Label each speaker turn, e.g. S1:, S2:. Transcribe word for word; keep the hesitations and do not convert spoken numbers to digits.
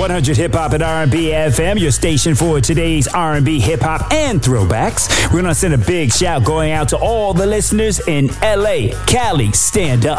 S1: one hundred Hip Hop and R and B F M, your station for today's R and B, hip hop, and throwbacks. We're going to send a big shout going out to all the listeners in L A, Cali, stand up.